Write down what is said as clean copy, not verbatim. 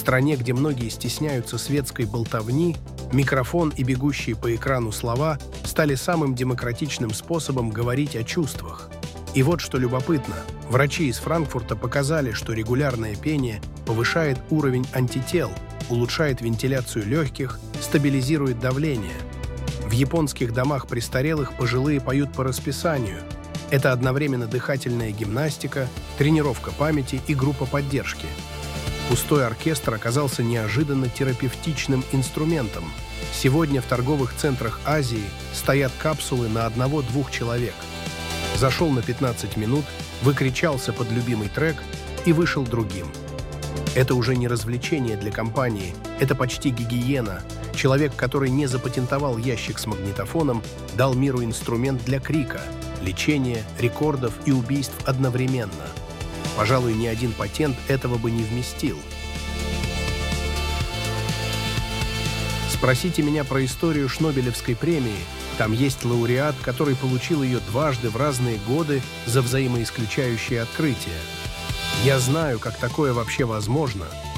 стране, где многие стесняются светской болтовни, микрофон и бегущие по экрану слова стали самым демократичным способом говорить о чувствах. И вот что любопытно. Врачи из Франкфурта показали, что регулярное пение повышает уровень антител, улучшает вентиляцию легких, стабилизирует давление. В японских домах престарелых пожилые поют по расписанию. Это одновременно дыхательная гимнастика, тренировка памяти и группа поддержки. Пустой оркестр оказался неожиданно терапевтичным инструментом. Сегодня в торговых центрах Азии стоят капсулы на 1-2 человек. Зашел на 15 минут, выкричался под любимый трек и вышел другим. Это уже не развлечение для компании, это почти гигиена. Человек, который не запатентовал ящик с магнитофоном, дал миру инструмент для крика, лечения, рекордов и убийств одновременно. Пожалуй, ни один патент этого бы не вместил. Спросите меня про историю Шнобелевской премии. Там есть лауреат, который получил ее дважды в разные годы за взаимоисключающие открытия. Я знаю, как такое вообще возможно,